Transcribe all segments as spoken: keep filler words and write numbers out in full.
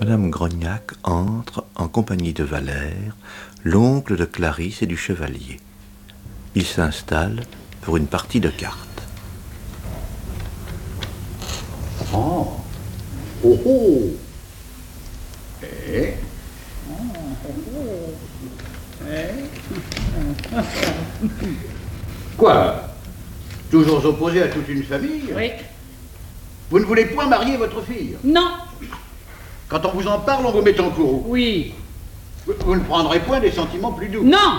Madame Grognac entre en compagnie de Valère, l'oncle de Clarisse et du chevalier. Il s'installe pour une partie de cartes. Oh, oh, oh. Eh? Quoi? Toujours opposé à toute une famille? Oui. Vous ne voulez point marier votre fille? Non. Quand on vous en parle, on vous met en courroux. Oui. Vous, vous ne prendrez point des sentiments plus doux? Non.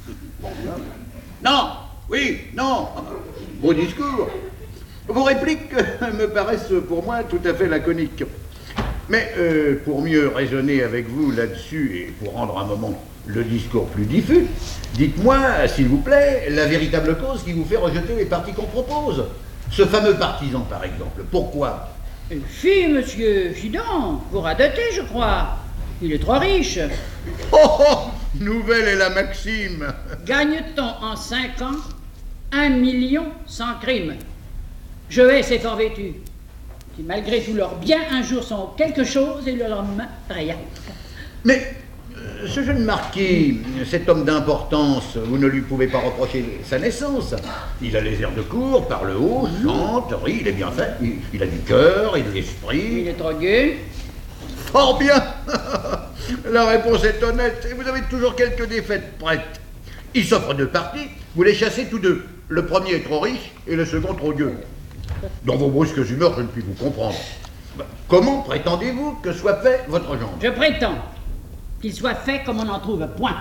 Non. Oui, non. Vos discours, vos répliques me paraissent pour moi tout à fait laconiques. Mais euh, pour mieux raisonner avec vous là-dessus et pour rendre un moment le discours plus diffus, dites-moi, s'il vous plaît, la véritable cause qui vous fait rejeter les partis qu'on propose. Ce fameux partisan, par exemple. Pourquoi? Si, monsieur, si donc, vous radotez, je crois. Il est trop riche. Oh, oh, nouvelle est la maxime. Gagne-t-on en cinq ans un million sans crime? Je hais ces forts vêtus, qui malgré tout leur bien, un jour sont quelque chose et le lendemain, rien. Mais euh, ce jeune marquis, cet homme d'importance, vous ne lui pouvez pas reprocher sa naissance. Il a les airs de cour, parle haut, chante, rit, il est bien fait. Il, il a du cœur, il a de l'esprit. Il est trop gai. Fort bien. La réponse est honnête et vous avez toujours quelques défaites prêtes. Il s'offre deux parties, vous les chassez tous deux. Le premier est trop riche et le second trop gueux. Dans vos brusques humeurs, je ne puis vous comprendre. Comment prétendez-vous que soit fait votre gendre? Je prétends qu'il soit fait comme on en trouve point.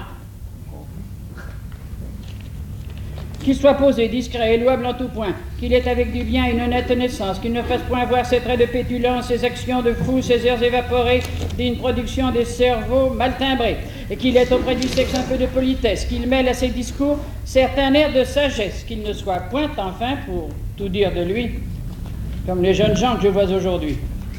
Qu'il soit posé, discret et louable en tout point, qu'il ait avec du bien une honnête naissance, qu'il ne fasse point voir ses traits de pétulance, ses actions de fou, ses airs évaporés, d'une production des cerveaux mal timbrés, et qu'il ait auprès du sexe un peu de politesse, qu'il mêle à ses discours certains airs de sagesse, qu'il ne soit point enfin, pour tout dire de lui, comme les jeunes gens que je vois aujourd'hui.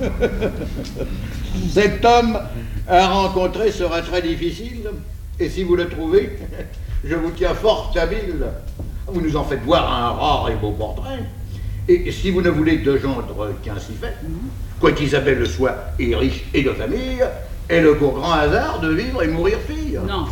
Cet homme à rencontrer sera très difficile, et si vous le trouvez, je vous tiens fort habile. Vous nous en faites voir un rare et beau portrait. Et si vous ne voulez de gendre qu'ainsi fait, quoiqu'Isabelle soit et riche et de famille, elle a pour grand hasard de vivre et mourir fille. Non.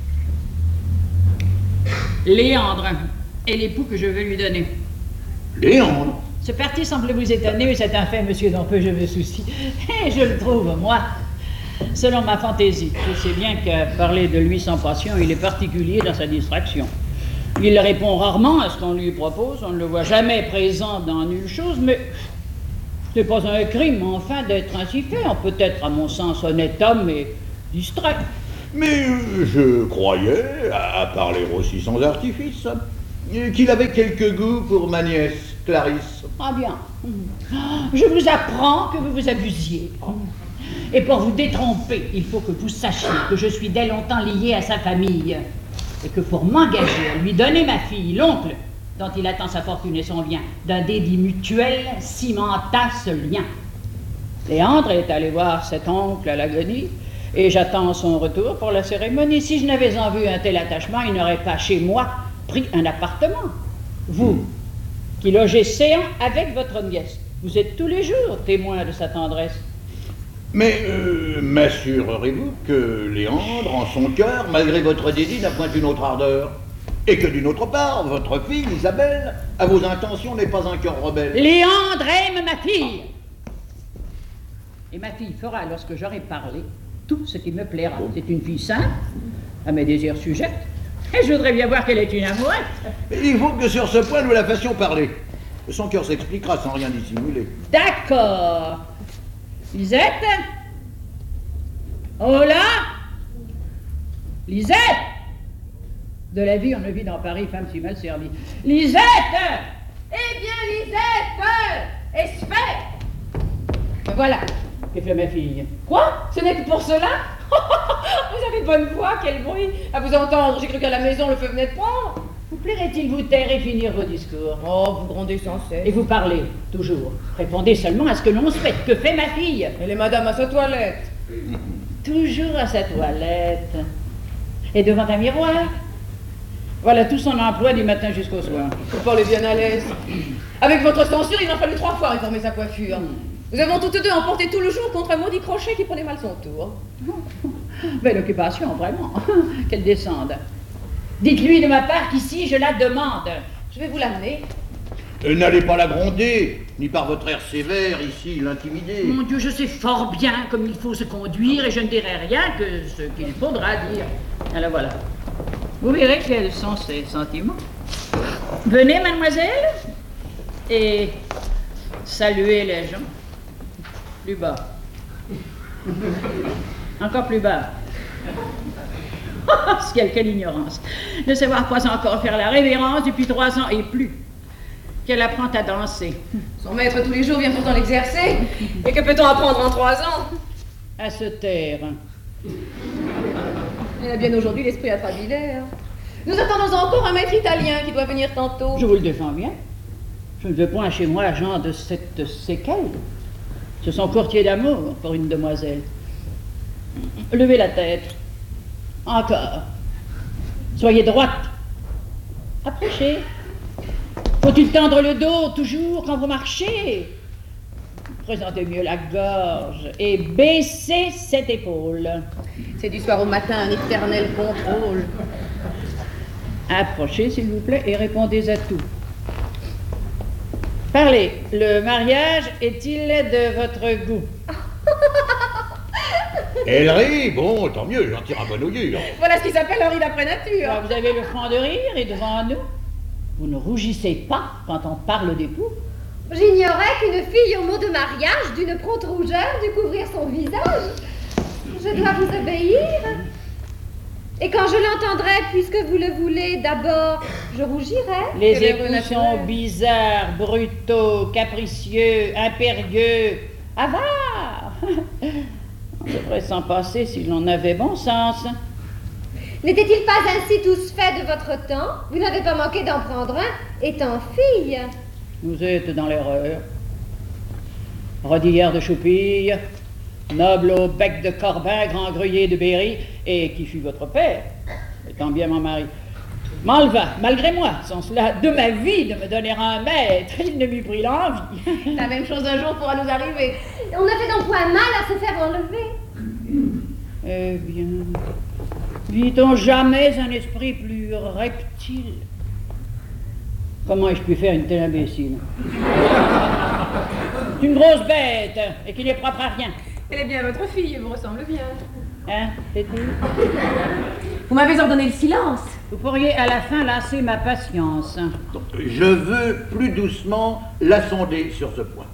Léandre est l'époux que je veux lui donner. Léandre? Ce parti semble vous étonner, mais c'est un fait, monsieur, dont peu je me soucie. Et je le trouve, moi, selon ma fantaisie. Je sais bien qu'à parler de lui sans passion, il est particulier dans sa distraction. Il répond rarement à ce qu'on lui propose, on ne le voit jamais présent dans nulle chose, mais c'est pas un crime, enfin, d'être ainsi fait. On peut être, à mon sens, honnête homme et distrait. Mais je croyais, à parler aussi sans artifice, qu'il avait quelque goût pour ma nièce, Clarisse. Ah bien. Je vous apprends que vous vous abusiez. Et pour vous détromper, il faut que vous sachiez que je suis dès longtemps lié à sa famille. Et que pour m'engager à lui donner ma fille, l'oncle, dont il attend sa fortune et son bien, d'un dédit mutuel, cimenta ce lien. Léandre est allé voir cet oncle à l'agonie, et j'attends son retour pour la cérémonie. Si je n'avais en vue un tel attachement, il n'aurait pas chez moi pris un appartement. Vous, qui logez séant avec votre nièce, vous êtes tous les jours témoin de sa tendresse. Mais euh, m'assurerez-vous que Léandre, en son cœur, malgré votre dédit, n'a point une autre ardeur? Et que d'une autre part, votre fille, Isabelle, à vos intentions, n'est pas un cœur rebelle? Léandre aime ma fille! Et ma fille fera, lorsque j'aurai parlé, tout ce qui me plaira. C'est une fille simple, à mes désirs sujettes, et je voudrais bien voir qu'elle est une amourette. Il faut que sur ce point, nous la fassions parler. Son cœur s'expliquera sans rien dissimuler. D'accord. Lisette? Oh là? Lisette? De la vie, on ne vit dans Paris, femme si mal servie. Lisette! Eh bien, Lisette! Est-ce fait? Voilà, que fait ma fille. Quoi? Ce n'est que pour cela? Vous avez de bonne voix, quel bruit! À vous entendre, j'ai cru qu'à la maison, le feu venait de prendre. Vous plairait-il vous taire et finir vos discours? Oh, vous grondez sans cesse. Et vous parlez, toujours. Répondez seulement à ce que l'on souhaite. Que fait ma fille? Elle est madame à sa toilette. Toujours à sa toilette. Et devant un miroir. Voilà tout son emploi du matin jusqu'au soir. Vous parlez bien à l'aise. Avec votre censure, il en fallut trois fois réformer sa coiffure. Nous avons toutes deux emporté tout le jour contre un maudit crochet qui prenait mal son tour. Belle occupation, vraiment. Qu'elle descende. Dites-lui de ma part qu'ici, je la demande. Je vais vous l'amener. Euh, N'allez pas la gronder, ni par votre air sévère ici l'intimider. Mon Dieu, je sais fort bien comme il faut se conduire et je ne dirai rien que ce qu'il faudra dire. Alors voilà. Vous verrez quels sont ses sentiments. Venez, mademoiselle, et saluez les gens. Plus bas. Encore plus bas. Quelle, quelle ignorance. Ne savoir pas encore faire la révérence depuis trois ans et plus. Qu'elle apprend à danser. Son maître tous les jours vient pourtant l'exercer. Et que peut-on apprendre en trois ans? À se taire. Elle a bien aujourd'hui l'esprit atrabilaire. Nous attendons encore un maître italien qui doit venir tantôt. Je vous le défends bien. Je ne veux point chez moi agent de cette séquelle. Ce sont courtiers d'amour pour une demoiselle. Levez la tête. Encore. Soyez droite. Approchez. Faut-il tendre le dos toujours quand vous marchez? Présentez mieux la gorge et baissez cette épaule. C'est du soir au matin un éternel contrôle. Approchez, s'il vous plaît, et répondez à tout. Parlez. Le mariage est-il de votre goût? Elle rit, bon, tant mieux, j'en tire un bon augure. Voilà ce qui s'appelle un rire d'après nature. Alors, vous avez le franc de rire et devant nous, vous ne rougissez pas quand on parle d'époux. J'ignorais qu'une fille au mot de mariage d'une prompte rougeur dût couvrir son visage. Je dois vous obéir. Et quand je l'entendrai, puisque vous le voulez, d'abord, je rougirai. Les Que l'heureux époux sont naturel. bizarres, brutaux, capricieux, impérieux, avares. On devrait s'en passer si l'on avait bon sens. N'était-il pas ainsi tous faits de votre temps? Vous n'avez pas manqué d'en prendre un, étant fille. Vous êtes dans l'erreur. Rodillère de Choupille, noble au bec de Corbin, grand gruyère de Berry, et qui fut votre père, étant bien mon mari. M'enleva, malgré moi, sans cela, de ma vie de me donner un maître, il ne m'eût pris l'envie. La même chose un jour pourra nous arriver. On ne fait donc point mal à se faire enlever. Eh bien, vit-on jamais un esprit plus reptile? Comment ai-je pu faire une telle imbécile? C'est une grosse bête, et qui n'est propre à rien. Elle est bien votre fille, elle vous ressemble bien. Hein, c'est tout? Vous m'avez ordonné le silence. Vous pourriez à la fin lasser ma patience. Je veux plus doucement la sonder sur ce point.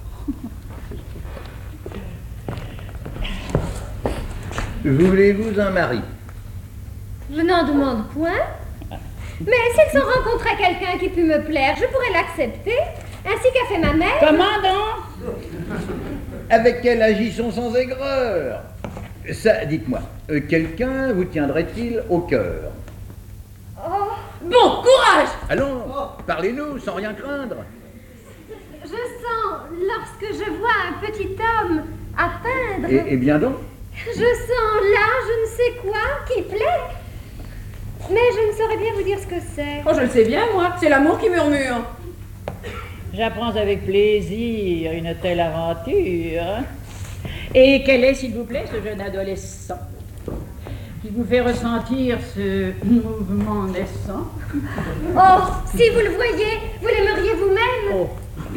Voulez-vous un mari? Je n'en demande point. Mais s'ils ont rencontré quelqu'un qui pût me plaire, je pourrais l'accepter, ainsi qu'a fait ma mère. Comment donc? Avec quelle agissons sans aigreur? Ça, dites-moi, euh, quelqu'un vous tiendrait-il au cœur? Oh, Bon, courage! Allons, parlez-nous sans rien craindre. je sens, lorsque je vois un petit homme à peindre, Et, et bien donc? je sens là je ne sais quoi qui plaît. Mais je ne saurais bien vous dire ce que c'est. Oh, je le sais bien, moi. C'est l'amour qui murmure. J'apprends avec plaisir une telle aventure. Et quel est, s'il vous plaît, ce jeune adolescent qui vous fait ressentir ce mouvement naissant? Oh, si vous le voyez, vous l'aimeriez vous-même. Oh,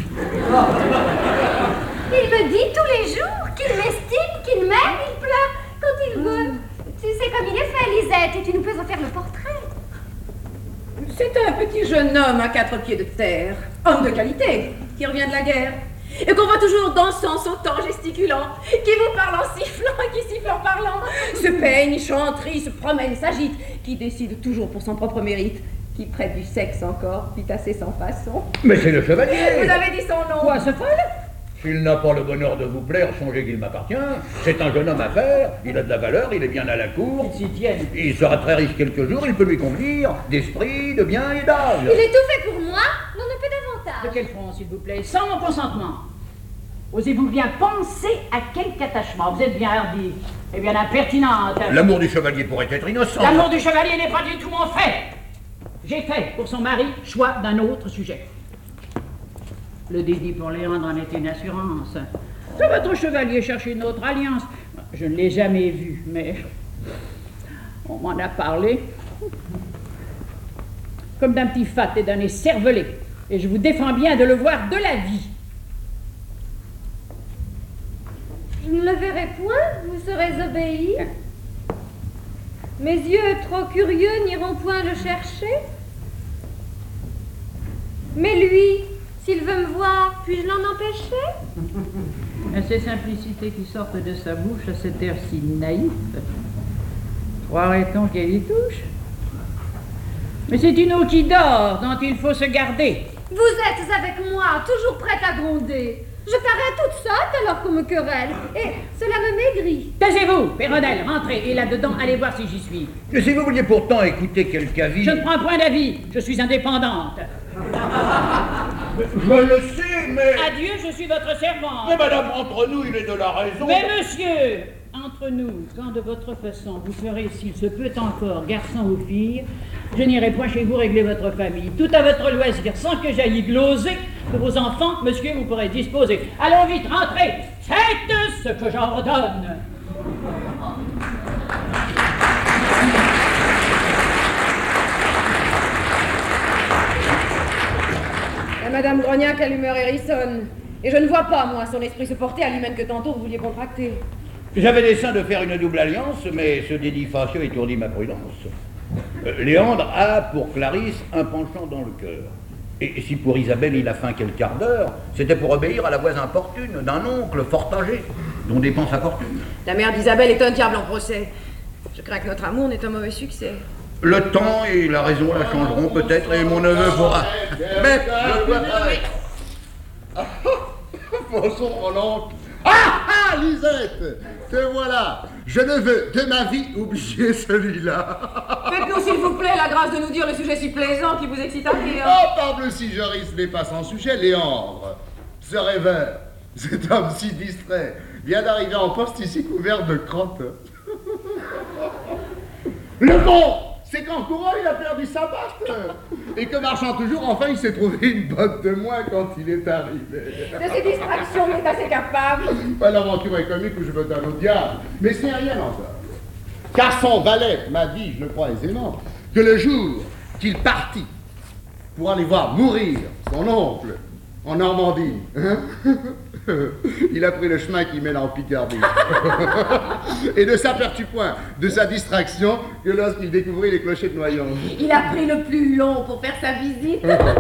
Il me dit tous les jours qu'il m'estime, qu'il m'aime, il pleure quand il veut. Tu sais comme il est fait, Lisette, et tu nous peux en faire le portrait. C'est un petit jeune homme à quatre pieds de terre, homme de qualité, qui revient de la guerre, et qu'on voit toujours dansant, sautant, gesticulant, qui vous parle en sifflant et qui siffle en parlant, se peigne, chante, rit, se promène, s'agite, qui décide toujours pour son propre mérite, qui prête du sexe encore, vit assez sans façon. Mais c'est le chevalier! Vous avez dit son nom. quoi, ce folle? S'il n'a pas le bonheur de vous plaire, songez qu'il m'appartient. C'est un jeune homme à faire, il a de la valeur, il est bien à la cour. S'y tienne. Il sera très riche quelques jours, il peut lui convenir d'esprit, de bien et d'âge. Il est tout fait pour moi, non un peu De davantage. quel front, s'il vous plaît? Sans mon consentement. Osez-vous bien penser à quelque attachement? Vous êtes bien hardi et bien impertinente. L'amour du chevalier pourrait être innocent. L'amour du chevalier n'est pas du tout mon fait. J'ai fait pour son mari choix d'un autre sujet. Le dédit pour Léandre en est une assurance. Que votre chevalier cherche une autre alliance. Je ne l'ai jamais vu, mais on m'en a parlé. Comme d'un petit fat et d'un écervelé. Et je vous défends bien de le voir de la vie. Je ne le verrai point, vous serez obéi. Mes yeux trop curieux n'iront point le chercher. Mais lui, s'il veut me voir, puis-je l'en empêcher? À ces simplicités qui sortent de sa bouche, à cet air si naïf, croirait-on qu'elle y touche? Mais c'est une eau qui dort, dont il faut se garder. Vous êtes avec moi, toujours prête à gronder. Je parais toute sotte alors qu'on me querelle, et cela me maigrit. Taisez-vous, Péronnelle, rentrez, et là-dedans, allez voir si j'y suis. Que si vous vouliez pourtant écouter quelque avis... Je ne prends point d'avis, je suis indépendante. Je le sais, mais... Adieu, je suis votre servante. Mais madame, entre nous, il est de la raison... Mais monsieur, entre nous, quand de votre façon vous ferez, s'il se peut encore, garçon ou fille, je n'irai point chez vous régler votre famille. Tout à votre loisir, sans que j'aille gloser. Pour vos enfants, monsieur, vous pourrez disposer. Allons vite, rentrez. Faites ce que j'ordonne. La Madame Grognac, la l'humeur hérissonne. Et je ne vois pas, moi, son esprit se porter à l'hymen que tantôt vous vouliez contracter. J'avais dessein de faire une double alliance, mais ce dédit fâcheux étourdit ma prudence. Euh, Léandre a, pour Clarisse, un penchant dans le cœur. Et si pour Isabelle il a faim quel quart d'heure, c'était pour obéir à la voix importune d'un oncle fort âgé, dont dépend sa fortune. La mère d'Isabelle est un diable en procès. Je crains que notre amour n'est un mauvais succès. Le temps et la raison la changeront peut-être, et mon neveu pourra... Mais je dois pas... Bonjour, mon oncle. Ah ah, Lisette, te voilà. Je ne veux de ma vie oublier celui-là. Faites-nous, s'il vous plaît, la grâce de nous dire le sujet si plaisant qui vous excite à rire. Oh, parble si Joris n'est pas sans sujet, Léandre. Ce rêveur, cet homme si distrait, vient d'arriver en poste ici couvert de crottes. Le bon, c'est qu'en courant, il a perdu sa batte. Et que marchant toujours, enfin, il s'est trouvé une botte de moins quand il est arrivé. De ces distractions, il est assez capable. Bah, l'aventure est comique ou je veux un autre diable. Mais c'est rien encore. Car son valet m'a dit, je le crois aisément, que le jour qu'il partit pour aller voir mourir son oncle en Normandie, hein, il a pris le chemin qui mène en Picardie. Et ne s'aperçut point de sa distraction que lorsqu'il découvrit les clochers de Noyon. Il a pris le plus long pour faire sa visite.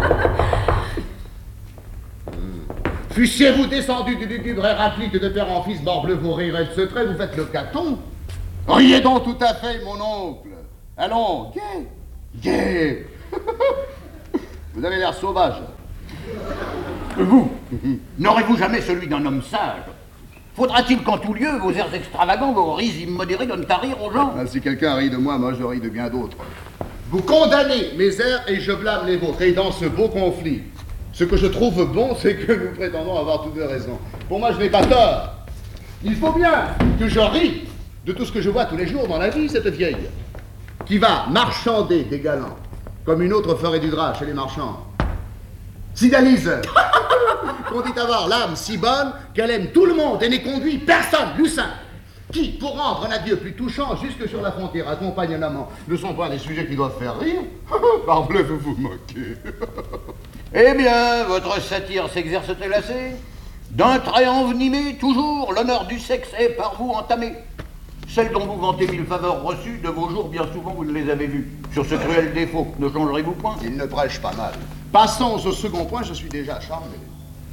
Fussiez-vous descendu du lugubre Héraclite de père en fils, morbleu, vous rirez de ce trait, vous faites le caton. Riez donc tout à fait, mon oncle. Allons, gai, gai. Vous avez l'air sauvage. Vous, n'aurez-vous jamais celui d'un homme sage? Faudra-t-il qu'en tout lieu, vos airs extravagants, vos rises immodérés donnent à rire aux gens? Ah, si quelqu'un rit de moi, moi je ris de bien d'autres. Vous condamnez mes airs et je blâme les vôtres. Et dans ce beau conflit, ce que je trouve bon, c'est que nous prétendons avoir tous deux raison. Pour moi, je n'ai pas tort. Il faut bien que je ris de tout ce que je vois tous les jours dans la vie, cette vieille, qui va marchander des galants, comme une autre ferait du drap chez les marchands. Cydalise, qu'on dit avoir l'âme si bonne qu'elle aime tout le monde et n'est conduit personne, Lucin, qui, pour rendre un adieu plus touchant jusque sur la frontière, accompagne un amant, ne sont pas des sujets qui doivent faire rire. Parbleu, vous vous moquez. Eh bien, votre satire s'exerce-t-elle assez? D'un trait envenimé, toujours, l'honneur du sexe est par vous entamé. Celles dont vous vantez mille faveurs reçues, de vos jours, bien souvent, vous ne les avez vues. Sur ce cruel défaut, ne changerez-vous point? Il ne prêche pas mal. Passons au second point, je suis déjà charmé.